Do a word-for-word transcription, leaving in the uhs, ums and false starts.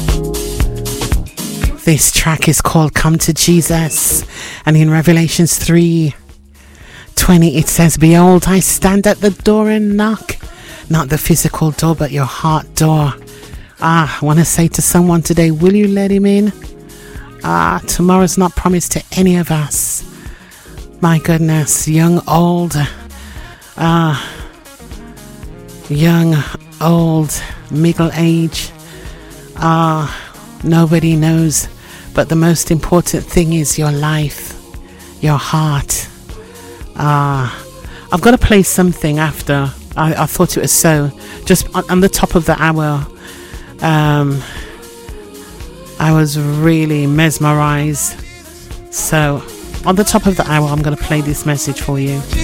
This track is called Come to Jesus, and in Revelations three twenty it says, Behold, I stand at the door and knock. Not the physical door, but your heart door. Ah, I want to say to someone today, will you let him in? Ah, tomorrow's not promised to any of us. My goodness, young, old, ah, young, old, middle age, ah, nobody knows. But the most important thing is your life, your heart. Ah, I've got to play something after. I, I thought it was so. Just on, on the top of the hour, um, I was really mesmerized. So, on the top of the hour, I'm going to play this message for you.